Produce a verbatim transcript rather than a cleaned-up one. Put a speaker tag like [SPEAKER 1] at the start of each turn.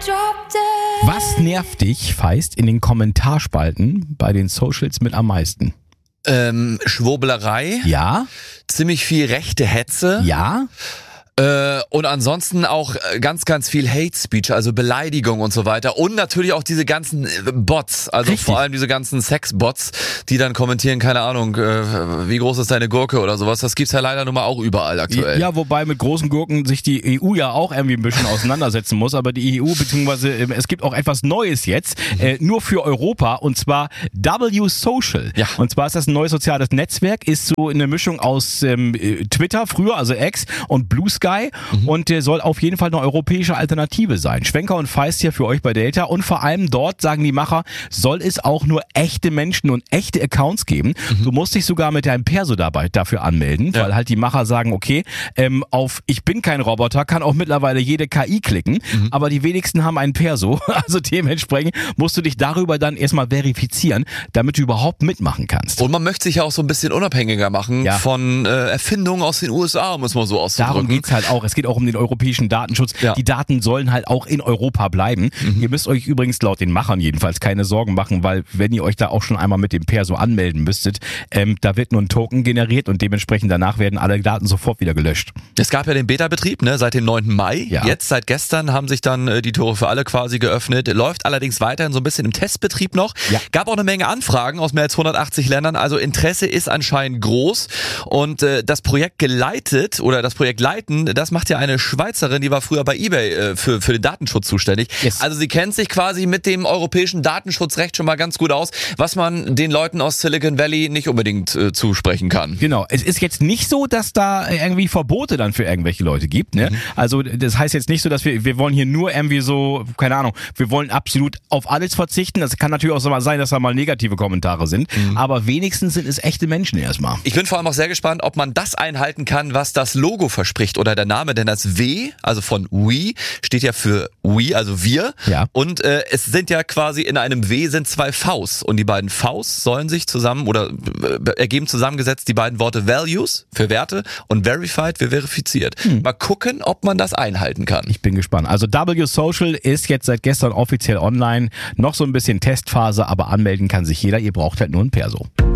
[SPEAKER 1] Was nervt dich, Feist, in den Kommentarspalten bei den Socials mit am meisten?
[SPEAKER 2] Ähm, Schwurblerei.
[SPEAKER 1] Ja.
[SPEAKER 2] Ziemlich viel rechte Hetze.
[SPEAKER 1] Ja.
[SPEAKER 2] Äh, und ansonsten auch ganz, ganz viel Hate Speech, also Beleidigung und so weiter. Und natürlich auch diese ganzen Bots, also
[SPEAKER 1] Richtig.
[SPEAKER 2] vor allem diese ganzen Sex-Bots, die dann kommentieren, keine Ahnung, äh, wie groß ist deine Gurke oder sowas. Das gibt's ja leider nun mal auch überall aktuell.
[SPEAKER 1] Ja, wobei mit großen Gurken sich die E U ja auch irgendwie ein bisschen auseinandersetzen muss. Aber die E U, beziehungsweise es gibt auch etwas Neues jetzt, äh, nur für Europa, und zwar W Social.
[SPEAKER 2] Ja.
[SPEAKER 1] Und zwar ist das ein neues soziales Netzwerk, ist so eine Mischung aus ähm, Twitter, früher, also X, und Blue Sky. Mhm. Und der soll auf jeden Fall eine europäische Alternative sein. Schwenker und Feist hier für euch bei Delta. Und vor allem dort, sagen die Macher, soll es auch nur echte Menschen und echte Accounts geben. Mhm. Du musst dich sogar mit deinem Perso dabei dafür anmelden, ja. Weil halt die Macher sagen, okay, ähm, auf ich bin kein Roboter kann auch mittlerweile jede K I klicken, mhm. aber die wenigsten haben ein Perso. Also dementsprechend musst du dich darüber dann erstmal verifizieren, damit du überhaupt mitmachen kannst.
[SPEAKER 2] Und man möchte sich ja auch so ein bisschen unabhängiger machen ja. von äh, Erfindungen aus den U S A, muss man so auszudrücken.
[SPEAKER 1] Darum geht's halt auch. Es geht auch um den europäischen Datenschutz. Ja. Die Daten sollen halt auch in Europa bleiben. Mhm. Ihr müsst euch übrigens laut den Machern jedenfalls keine Sorgen machen, weil wenn ihr euch da auch schon einmal mit dem Perso anmelden müsstet, ähm, da wird nur ein Token generiert und dementsprechend danach werden alle Daten sofort wieder gelöscht.
[SPEAKER 2] Es gab ja den Beta-Betrieb, ne, seit dem neunten Mai.
[SPEAKER 1] Ja.
[SPEAKER 2] Jetzt, seit gestern, haben sich dann äh, die Tore für alle quasi geöffnet. Läuft allerdings weiterhin so ein bisschen im Testbetrieb noch.
[SPEAKER 1] Ja.
[SPEAKER 2] Gab auch eine Menge Anfragen aus mehr als hundertachtzig Ländern. Also Interesse ist anscheinend groß. Und äh, das Projekt geleitet oder das Projekt leiten, das macht ja eine Schweizerin, die war früher bei eBay äh, für, für den Datenschutz zuständig.
[SPEAKER 1] Yes.
[SPEAKER 2] Also sie kennt sich quasi mit dem europäischen Datenschutzrecht schon mal ganz gut aus, was man den Leuten aus Silicon Valley nicht unbedingt äh, zusprechen kann.
[SPEAKER 1] Genau. Es ist jetzt nicht so, dass da irgendwie Verbote dann für irgendwelche Leute gibt. Ne? Mhm. Also das heißt jetzt nicht so, dass wir, wir wollen hier nur irgendwie so, keine Ahnung, wir wollen absolut auf alles verzichten. Das kann natürlich auch so mal sein, dass da mal negative Kommentare sind. Mhm. Aber wenigstens sind es echte Menschen erstmal.
[SPEAKER 2] Ich bin vor allem auch sehr gespannt, ob man das einhalten kann, was das Logo verspricht oder der Name, denn das W, also von We, steht ja für We, also wir.
[SPEAKER 1] Ja.
[SPEAKER 2] Und äh, es sind ja quasi in einem W sind zwei Vs und die beiden Vs sollen sich zusammen oder äh, ergeben zusammengesetzt die beiden Worte Values für Werte und Verified für verifiziert. Hm. Mal gucken, ob man das einhalten kann.
[SPEAKER 1] Ich bin gespannt. Also W Social ist jetzt seit gestern offiziell online. Noch so ein bisschen Testphase, aber anmelden kann sich jeder. Ihr braucht halt nur ein Perso.